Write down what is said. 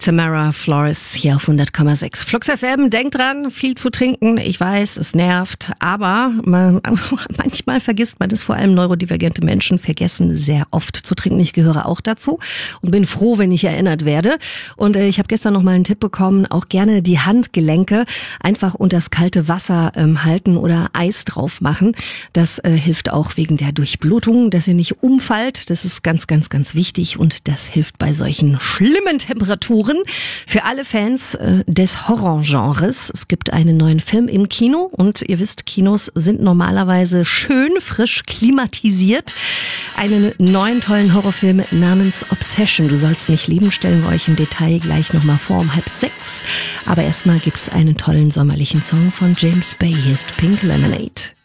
Samara Flores hier auf 100,6. Flux FM, denkt dran, viel zu trinken. Ich weiß, es nervt, aber manchmal vergisst man es. Vor allem neurodivergente Menschen vergessen sehr oft zu trinken. Ich gehöre auch dazu und bin froh, wenn ich erinnert werde. Und ich habe gestern noch mal einen Tipp bekommen, auch gerne die Handgelenke einfach unter das kalte Wasser halten oder Eis drauf machen. Das hilft auch wegen der Durchblutung, dass ihr nicht umfallt. Das ist ganz, ganz, ganz wichtig und das hilft bei solchen schlimmen Temperaturen. Für alle Fans des Horrorgenres. Es gibt einen neuen Film im Kino und ihr wisst, Kinos sind normalerweise schön frisch klimatisiert. Einen neuen tollen Horrorfilm namens Obsession. Du sollst mich lieben, stellen wir euch im Detail gleich nochmal vor um 5:30. Aber erstmal gibt es einen tollen sommerlichen Song von James Bay. Hier ist Pink Lemonade.